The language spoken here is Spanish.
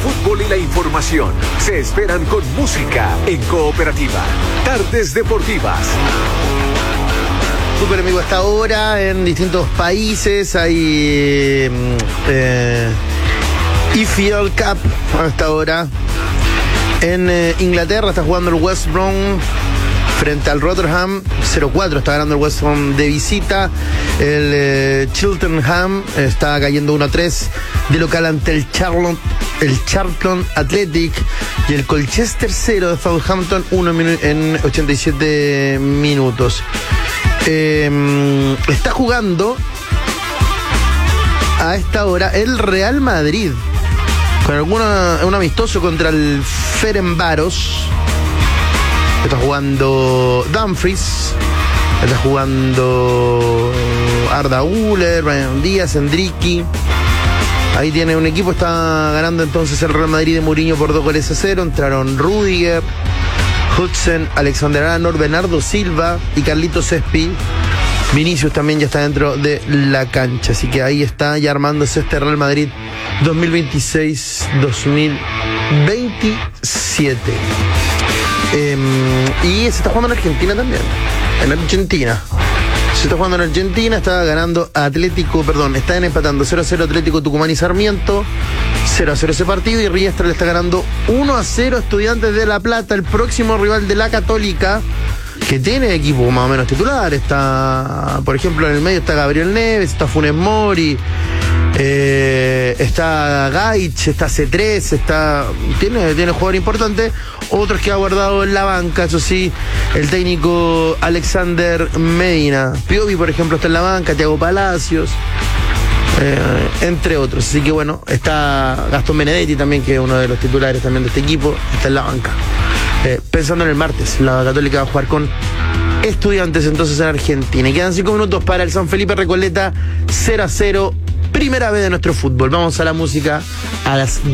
fútbol y la información se esperan con música en Cooperativa. Tardes Deportivas. Súper amigo, hasta ahora en distintos países hay EFL Cup hasta ahora. En Inglaterra está jugando el West Brom frente al Rotherham, 0-4 está ganando el West Brom de visita. El Cheltenham está cayendo 1-3 de local ante el Charlton Athletic. Y el Colchester 0 de Southampton 1 en 87 minutos. Está jugando a esta hora el Real Madrid con un amistoso contra el Ferencváros. Está jugando Dumfries, está jugando Arda Güler, Brian Díaz, Endricky. Ahí tiene un equipo, está ganando entonces el Real Madrid de Mourinho por 2-0. Entraron Rudiger, Hudson, Alexander Arnold, Bernardo Silva y Carlitos Espi. Vinicius también ya está dentro de la cancha, así que ahí está ya armándose este Real Madrid 2026-2027. Y se está jugando en Argentina también. En Argentina. Se está jugando en Argentina, está ganando están empatando 0-0 Atlético Tucumán y Sarmiento. 0-0 ese partido, y Riestra le está ganando 1-0 Estudiantes de La Plata, el próximo rival de la Católica, que tiene equipo más o menos titular. Está, por ejemplo, en el medio está Gabriel Neves, está Funes Mori, está Gaich, está C3, tiene jugador importante. Otros que ha guardado en la banca, eso sí, el técnico Alexander Medina. Piovi, por ejemplo, está en la banca, Thiago Palacios, entre otros. Así que bueno, está Gastón Benedetti también, que es uno de los titulares también de este equipo, está en la banca. Pensando en el martes, la Católica va a jugar con Estudiantes entonces en Argentina. Y quedan 5 minutos para el San Felipe Recoleta 0-0, primera vez de nuestro fútbol. Vamos a la música a las